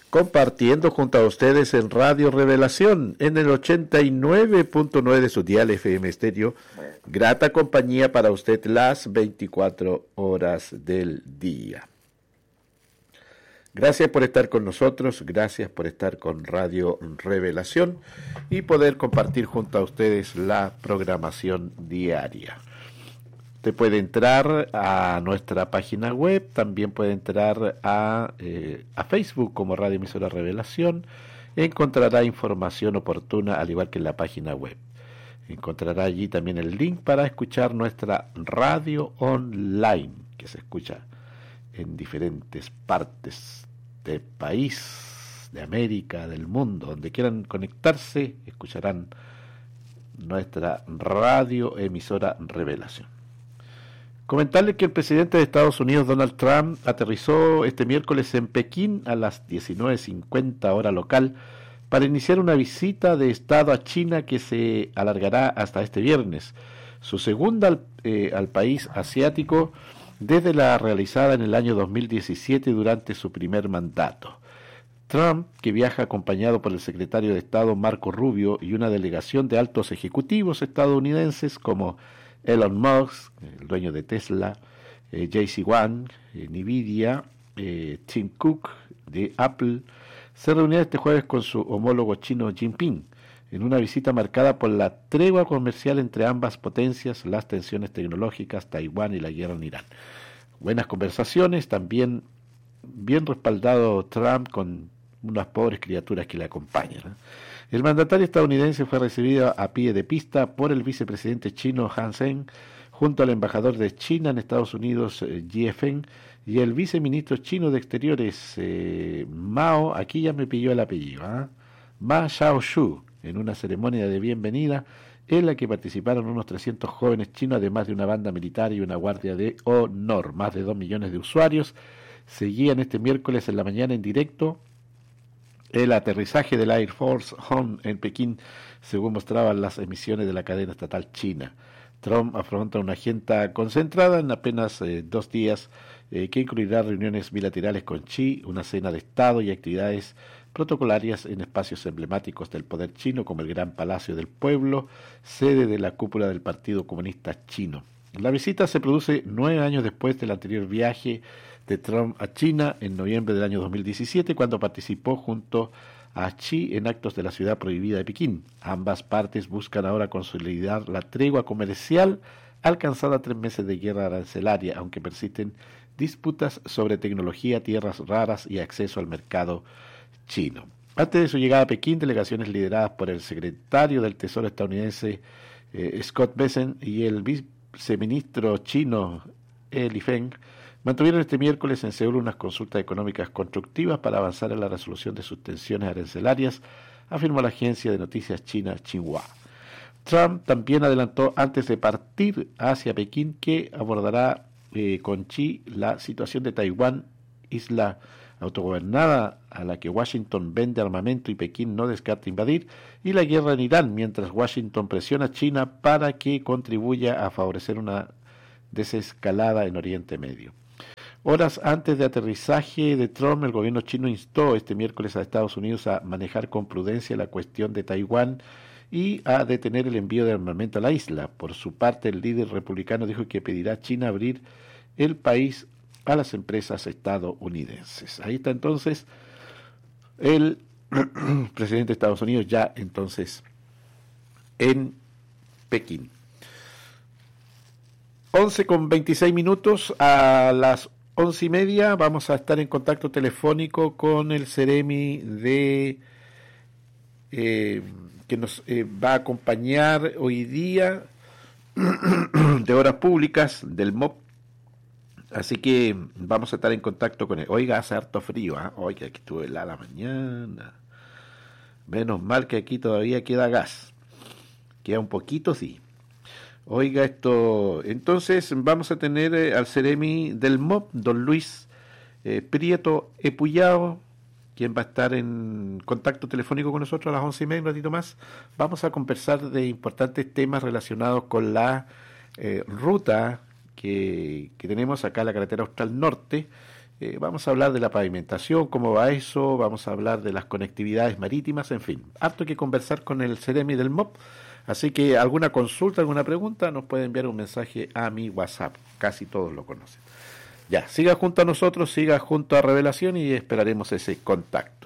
compartiendo junto a ustedes en Radio Revelación, en el 89.9 de su dial FM estéreo. Grata compañía para usted las 24 horas del día. Gracias por estar con nosotros, gracias por estar con Radio Revelación y poder compartir junto a ustedes la programación diaria. Usted puede entrar a nuestra página web, también puede entrar a Facebook como Radio Emisora Revelación. Encontrará información oportuna al igual que en la página web. Encontrará allí también el link para escuchar nuestra radio online, que se escucha en diferentes partes del país, de América, del mundo. Donde quieran conectarse, escucharán nuestra radio emisora Revelación. Comentarles que el presidente de Estados Unidos, Donald Trump, aterrizó este miércoles en Pekín a las 19:50 hora local para iniciar una visita de Estado a China que se alargará hasta este viernes, su segunda al país asiático desde la realizada en el año 2017 durante su primer mandato. Trump, que viaja acompañado por el secretario de Estado Marco Rubio y una delegación de altos ejecutivos estadounidenses como Elon Musk, el dueño de Tesla, JC Wang, Nvidia, Tim Cook de Apple, se reunió este jueves con su homólogo chino Jinping, en una visita marcada por la tregua comercial entre ambas potencias, las tensiones tecnológicas, Taiwán y la guerra en Irán. Buenas conversaciones, también bien respaldado Trump con unas pobres criaturas que le acompañan. El mandatario estadounidense fue recibido a pie de pista por el vicepresidente chino Han Zheng, junto al embajador de China en Estados Unidos, Jie Feng, y el viceministro chino de Exteriores, Mao, aquí ya me pilló el apellido, Ma Xiaoshu, en una ceremonia de bienvenida en la que participaron unos 300 jóvenes chinos, además de una banda militar y una guardia de honor. Más de 2 millones de usuarios seguían este miércoles en la mañana en directo el aterrizaje del Air Force One en Pekín, según mostraban las emisiones de la cadena estatal china. Trump afronta una agenda concentrada en apenas 2 días, que incluirá reuniones bilaterales con Xi, una cena de Estado y actividades protocolarias en espacios emblemáticos del poder chino, como el Gran Palacio del Pueblo, sede de la cúpula del Partido Comunista Chino. La visita se produce 9 años después del anterior viaje de Trump a China en noviembre del año 2017, cuando participó junto a Xi en actos de la ciudad prohibida de Pekín. Ambas partes buscan ahora consolidar la tregua comercial alcanzada 3 meses de guerra arancelaria, aunque persisten disputas sobre tecnología, tierras raras y acceso al mercado chino. Antes de su llegada a Pekín, delegaciones lideradas por el secretario del Tesoro estadounidense Scott Bessent y el viceministro chino Li Feng mantuvieron este miércoles en Seúl unas consultas económicas constructivas para avanzar en la resolución de sus tensiones arancelarias, afirmó la agencia de noticias china Xinhua. Trump también adelantó antes de partir hacia Pekín que abordará con Xi la situación de Taiwán, isla autogobernada a la que Washington vende armamento y Pekín no descarta invadir, y la guerra en Irán, mientras Washington presiona a China para que contribuya a favorecer una desescalada en Oriente Medio. Horas antes de aterrizaje de Trump, el gobierno chino instó este miércoles a Estados Unidos a manejar con prudencia la cuestión de Taiwán y a detener el envío de armamento a la isla. Por su parte, el líder republicano dijo que pedirá a China abrir el país a las empresas estadounidenses. Ahí está entonces el presidente de Estados Unidos ya entonces en Pekín. 11:26 a las 11:30 vamos a estar en contacto telefónico con el Ceremi de que nos va a acompañar hoy día de Obras Públicas del MOP. Así que vamos a estar en contacto con él. Oiga, hace harto frío, Oiga, aquí estuve a la mañana. Menos mal que aquí todavía queda gas. Queda un poquito, sí. Oiga, esto, entonces vamos a tener al Ceremi del MOP, don Luis Prieto Epuyao, quien va a estar en contacto telefónico con nosotros a las 11:30, un ratito más. Vamos a conversar de importantes temas relacionados con la ruta que tenemos acá, la carretera Austral Norte, Vamos a hablar de la pavimentación, cómo va eso, vamos a hablar de las conectividades marítimas, en fin, harto que conversar con el Ceremi del MOP. Así que alguna consulta, alguna pregunta, nos puede enviar un mensaje a mi WhatsApp, casi todos lo conocen. Ya, siga junto a nosotros, siga junto a Revelación y esperaremos ese contacto.